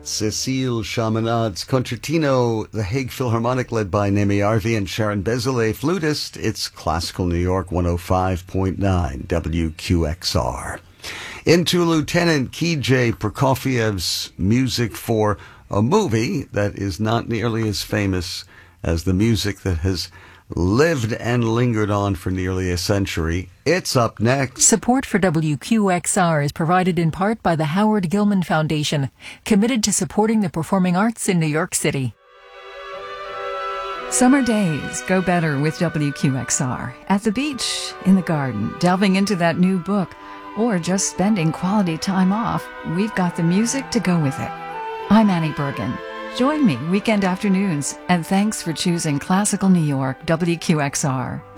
Cécile Chaminade, concertino, the Hague Philharmonic led by Nemi Arvi and Sharon Bezalé, flutist. It's Classical New York 105.9 WQXR. Into Lieutenant Kijay Prokofiev's music for a movie that is not nearly as famous as the music that has lived and lingered on for nearly a century. It's up next. Support for WQXR is provided in part by the Howard Gilman Foundation, committed to supporting the performing arts in New York City. Summer days go better with WQXR. At the beach, in the garden, delving into that new book, or just spending quality time off, we've got the music to go with it. I'm Annie Bergen. Join me weekend afternoons, and thanks for choosing Classical New York WQXR.